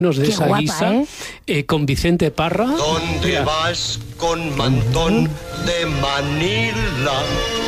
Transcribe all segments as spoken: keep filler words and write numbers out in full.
de esa guapa, guisa, ¿eh? Eh, con Vicente Parra. ¿Dónde Mira. vas con mantón de Manila?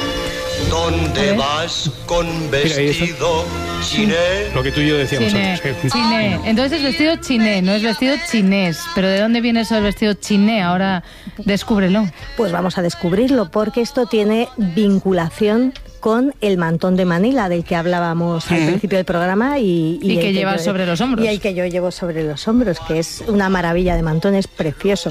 ¿Dónde vas con vestido chiné? Lo que tú y yo decíamos Chiné, antes. ¿eh? chiné. Entonces es vestido chiné, no es vestido chinés. Pero ¿de dónde viene eso del vestido chiné? Ahora descúbrelo. Pues vamos a descubrirlo, porque esto tiene vinculación con el mantón de Manila, del que hablábamos al principio del programa. Y, Y que el llevas yo- sobre los hombros. Y el que yo llevo sobre los hombros, que es una maravilla de mantón, es precioso.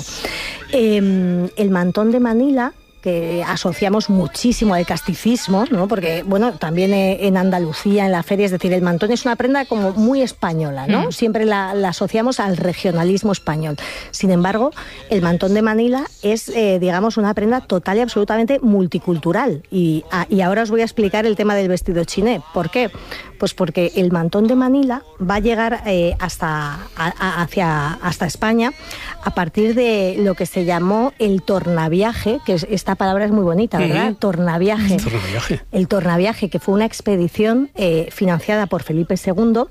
Eh, el mantón de Manila, que asociamos muchísimo al casticismo, ¿no? Porque, bueno, también eh, en Andalucía, en la feria, es decir, el mantón es una prenda como muy española, ¿no? Mm. Siempre la, la asociamos al regionalismo español. Sin embargo, el mantón de Manila es, eh, digamos, una prenda total y absolutamente multicultural. Y, a- y ahora os voy a explicar el tema del vestido chiné. ¿Por qué? Pues porque el mantón de Manila va a llegar eh, hasta, a- a- hacia, hasta España a partir de lo que se llamó el tornaviaje, que es, esta palabra es muy bonita, ¿verdad? Ujú. Tornaviaje. Tornaviaje. El tornaviaje, que fue una expedición eh, financiada por Felipe segundo,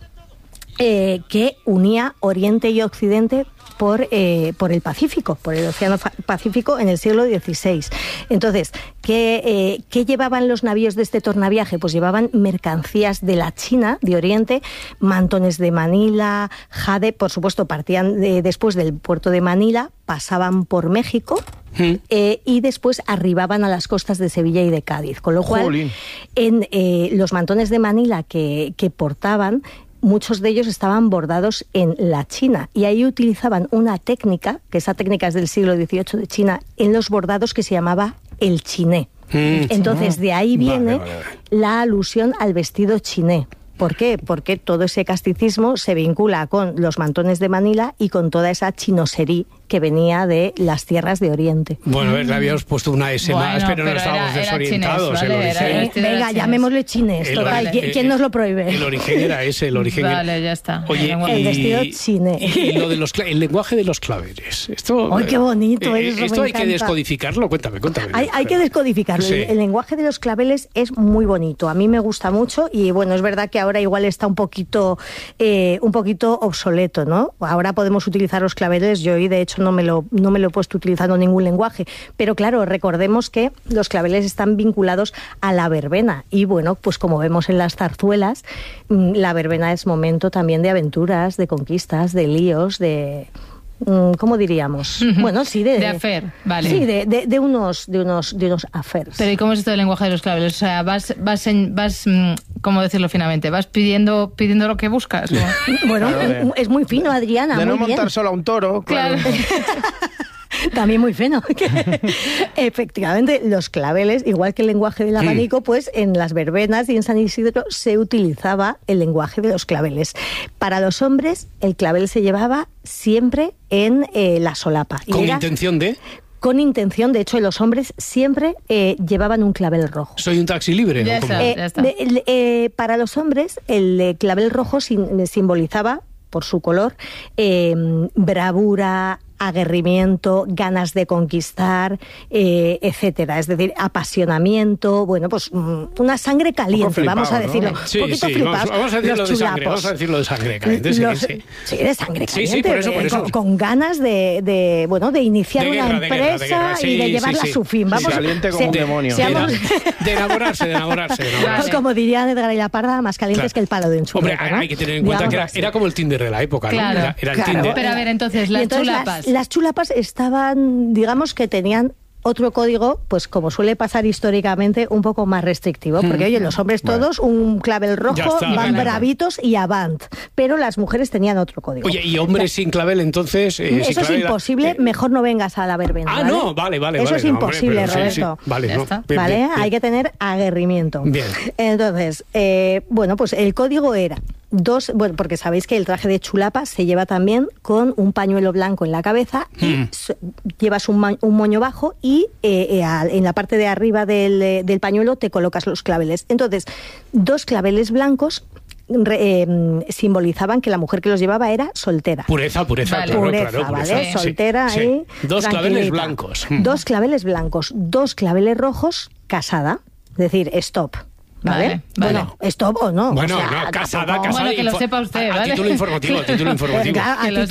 eh, que unía Oriente y Occidente por, eh, por el Pacífico, por el Océano Fa- Pacífico en el siglo dieciséis. Entonces, ¿qué, eh, ¿qué llevaban los navíos de este tornaviaje? Pues llevaban mercancías de la China, de Oriente, mantones de Manila, jade, por supuesto, partían de- después del puerto de Manila, pasaban por México, Mm. eh, y después arribaban a las costas de Sevilla y de Cádiz. Con lo cual, Jolín. en eh, los mantones de Manila que, que portaban, muchos de ellos estaban bordados en la China, y ahí utilizaban una técnica, que esa técnica es del siglo dieciocho de China, en los bordados, que se llamaba el chiné. Mm. Entonces, de ahí Vale, viene vale, vale. la alusión al vestido chiné. ¿Por qué? Porque todo ese casticismo se vincula con los mantones de Manila y con toda esa chinosería que venía de las tierras de Oriente. Bueno, a ver, le habíamos puesto una S Bueno, más, pero, no pero estábamos era- era desorientados. chinés, el ¿vale? origen, Era Eh, vestido de venga, chinos. llamémosle chinés, el total. ori- ¿Qui- ¿Quién nos lo prohíbe? El origen era ese, el origen. Vale, ya está. Oye, Era El y, vestido chiné. y lo de los cla- el lenguaje de los claveles. Esto, ¡Ay, qué bonito eh, eso! Esto Me hay que encanta. descodificarlo. Cuéntame, cuéntame. Hay, hay que descodificarlo. Sí. El, el lenguaje de los claveles es muy bonito. A mí me gusta mucho, y bueno, es verdad que ahora igual está un poquito, eh, un poquito obsoleto, ¿no? Ahora podemos utilizar los claveles. Yo hoy, de hecho, no me lo, no me lo he puesto utilizando ningún lenguaje. Pero claro, recordemos que los claveles están vinculados a la verbena. Y bueno, pues como vemos en las zarzuelas, mm, la verbena es momento también de aventuras, de conquistas, de líos, de... mm, ¿Cómo diríamos? Ujú. Bueno, sí, de... De affair, vale. Sí, de, de, de unos, de unos, de unos affairs. Pero ¿y cómo es esto del lenguaje de los claveles? O sea, vas, vas, en- vas, mm, ¿cómo decirlo finamente? ¿Vas pidiendo, pidiendo lo que buscas? ¿o? Bueno, Claro, de- es muy fino, Adriana, De no muy bien. montar solo a un toro, claro. Claro. También muy fino. Efectivamente, los claveles, igual que el lenguaje del abanico, pues en las verbenas y en San Isidro se utilizaba el lenguaje de los claveles. Para los hombres, el clavel se llevaba siempre en eh, la solapa. Y Con era intención de... con intención, de hecho, los hombres siempre eh, llevaban un clavel rojo. Soy un taxi libre. Ya ¿o cómo? está. Eh, ya está. de- el- eh, para los hombres, el eh, clavel rojo sim- simbolizaba, por su color, eh, bravura, aguerrimiento, ganas de conquistar, eh, etcétera. Es decir, apasionamiento, bueno, pues mm, una sangre caliente, flipado, vamos a ¿no? decirlo. Sí, un poquito sí, flipados, vamos, vamos a decirlo los de sangre, chulapos. vamos a decirlo de sangre caliente, sí, Los- sí. sí, de sangre Sí, sí, caliente. por eso, por eh, eso. Con, con ganas de, de, bueno, de iniciar De una guerra, de empresa guerra, de guerra, sí, y de sí, llevarla sí. a su fin. Vamos, Sí, caliente como un demonio. De, seamos- de enamorarse, de enamorarse, de enamorarse. Vale. como diría Edgar y la Parda, más calientes Claro. que el palo de un Hombre, churro, hay, ¿no? hay que tener en cuenta que era, Digámoslo así. era como el Tinder de la época, ¿no? Claro. Era, era el Claro. Tinder. Pero a ver, entonces, Y las entonces chulapas. Las, las chulapas estaban, digamos que tenían otro código, pues como suele pasar históricamente, un poco más restrictivo. Porque, oye, los hombres todos, un clavel Ya rojo, está, van venga. bravitos y avant. Pero las mujeres tenían otro código. Oye, y hombres sin clavel, entonces... eh, sin Eso es clavel, imposible, eh, mejor no vengas a la verbena. Ah, ¿vale? no, vale, vale. Eso vale, es no, hombre, imposible, pero sí, sí. Roberto. Vale, Ya no. está. Bien, ¿Vale? bien, bien. Hay que tener aguerrimiento. Bien. Entonces, eh, bueno, pues el código era dos, bueno, porque sabéis que el traje de chulapa se lleva también con un pañuelo blanco en la cabeza, y Mm. s- llevas un, ma- un moño bajo y eh, eh, al- en la parte de arriba del, eh, del pañuelo te colocas los claveles. Entonces, dos claveles blancos re- eh, simbolizaban que la mujer que los llevaba era soltera. Pureza, pureza, Vale. claro, Pureza, claro. ¿vale? pureza. Sí, Soltera sí. ahí. Dos claveles tranquilita. blancos. Dos claveles blancos, dos claveles rojos, casada. Es decir, stop. ¿Vale? Vale, vale. Bueno, stop o no. Bueno, o sea, no, casada, tampoco- casada. Bueno, que lo info- sepa usted, a, a ¿vale? título informativo, a título informativo. Venga, a Que lo